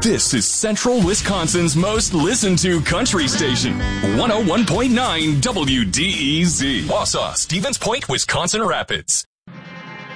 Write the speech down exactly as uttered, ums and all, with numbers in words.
This is Central Wisconsin's most listened to country station, one oh one point nine W D E Z. Wausau, Stevens Point, Wisconsin Rapids.